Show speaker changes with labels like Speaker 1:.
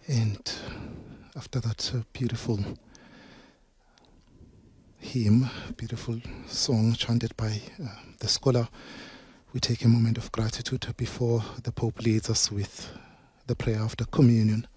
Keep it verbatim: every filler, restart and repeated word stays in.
Speaker 1: And after that uh, beautiful hymn, beautiful song chanted by uh, the scholar, we take a moment of gratitude before the Pope leads us with the prayer of the communion.